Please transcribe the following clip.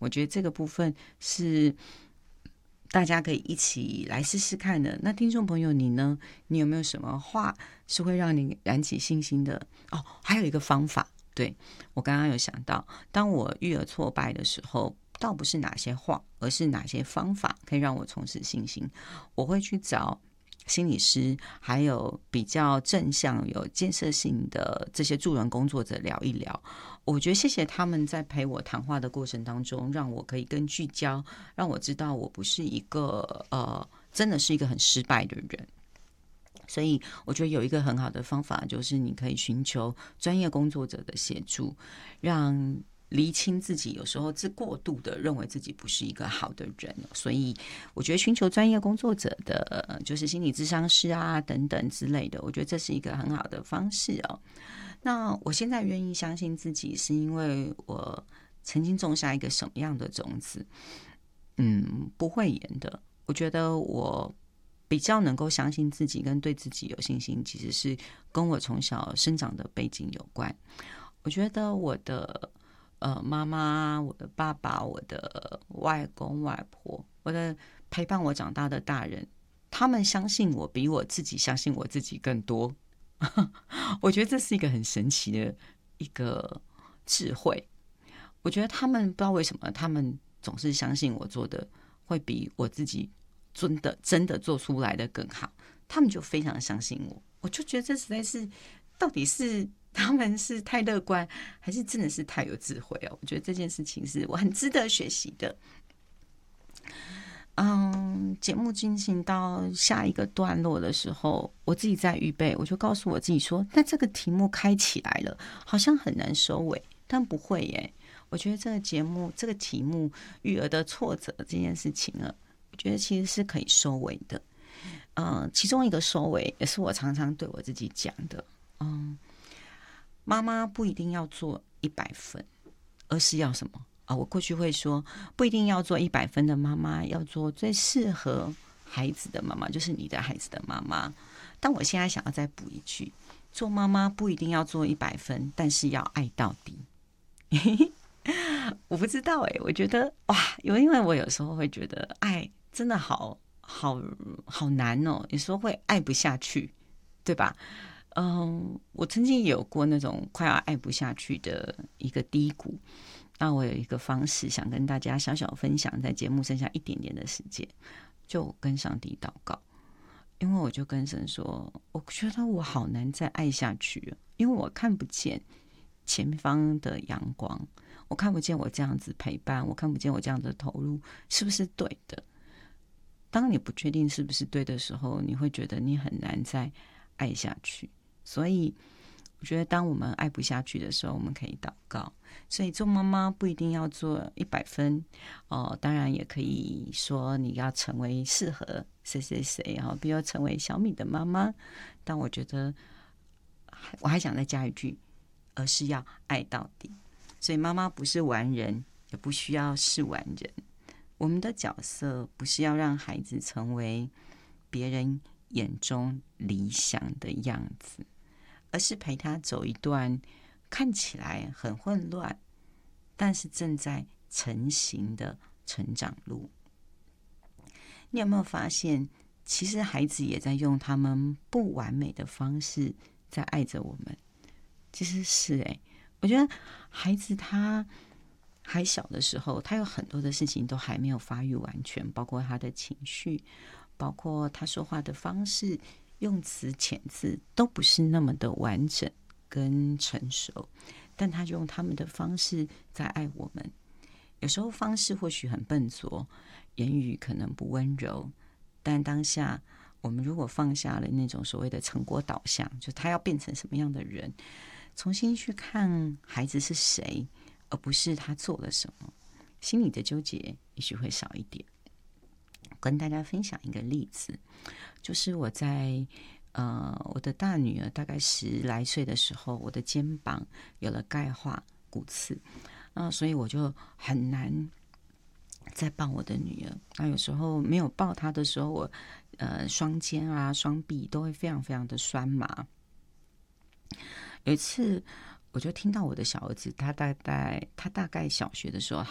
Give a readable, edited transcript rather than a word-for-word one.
我觉得这个部分是大家可以一起来试试看的。那听众朋友你呢？你有没有什么话是会让你燃起信心的？哦，还有一个方法，对，我刚刚有想到，当我育儿挫败的时候，倒不是哪些话，而是哪些方法可以让我重拾信心。我会去找心理师，还有比较正向、有建设性的这些助人工作者聊一聊。我觉得谢谢他们在陪我谈话的过程当中，让我可以更聚焦，让我知道我不是一个真的是一个很失败的人。所以我觉得有一个很好的方法，就是你可以寻求专业工作者的协助，让厘清自己有时候是过度的认为自己不是一个好的人。所以我觉得寻求专业工作者的，就是心理咨商师啊等等之类的，我觉得这是一个很好的方式哦。那我现在愿意相信自己，是因为我曾经种下一个什么样的种子？不讳言的，我觉得我比较能够相信自己跟对自己有信心，其实是跟我从小生长的背景有关。我觉得我的妈妈、我的爸爸、我的外公外婆、我的陪伴我长大的大人，他们相信我比我自己相信我自己更多。我觉得这是一个很神奇的一个智慧。我觉得他们不知道为什么，他们总是相信我做的会比我自己真的做出来的更好，他们就非常相信我。我就觉得这实在是，到底是他们是太乐观，还是真的是太有智慧哦？我觉得这件事情是我很值得学习的。节目进行到下一个段落的时候，我自己在预备，我就告诉我自己说，那这个题目开起来了，好像很难收尾，但不会耶。我觉得这个节目这个题目育儿的挫折这件事情呢，我觉得其实是可以收尾的。其中一个收尾也是我常常对我自己讲的。妈妈不一定要做100分，而是要什么啊？我过去会说，不一定要做100分的妈妈，要做最适合孩子的妈妈，就是你的孩子的妈妈。但我现在想要再补一句，做妈妈不一定要做100分，但是要爱到底。我不知道我觉得哇，因为我有时候会觉得爱真的好难哦，有时候会爱不下去，对吧？我曾经也有过那种快要爱不下去的一个低谷。那我有一个方式想跟大家小小分享，在节目剩下一点点的时间，就跟上帝祷告。因为我就跟神说，我觉得我好难再爱下去了，因为我看不见前方的阳光，我看不见我这样子陪伴，我看不见我这样的投入是不是对的。当你不确定是不是对的时候，你会觉得你很难再爱下去。所以我觉得当我们爱不下去的时候，我们可以祷告。所以做妈妈不一定要做100分当然也可以说你要成为适合谁谁谁比如成为小米的妈妈。但我觉得我还想再加一句，而是要爱到底。所以妈妈不是完人，也不需要是完人。我们的角色不是要让孩子成为别人眼中理想的样子，而是陪他走一段看起来很混乱，但是正在成型的成长路。你有没有发现，其实孩子也在用他们不完美的方式在爱着我们？其实是我觉得孩子他还小的时候，他有很多的事情都还没有发育完全，包括他的情绪，包括他说话的方式，用词遣字都不是那么的完整跟成熟，但他用他们的方式在爱我们。有时候方式或许很笨拙，言语可能不温柔，但当下我们如果放下了那种所谓的成果导向，就他要变成什么样的人，重新去看孩子是谁，而不是他做了什么，心里的纠结也许会少一点。跟大家分享一个例子，就是我在我的大女儿大概10来岁的时候，我的肩膀有了钙化骨刺，所以我就很难再抱我的女儿。那有时候没有抱她的时候，我双肩啊、双臂都会非常非常的酸麻。有一次，我就听到我的小儿子，他大概小学的时候，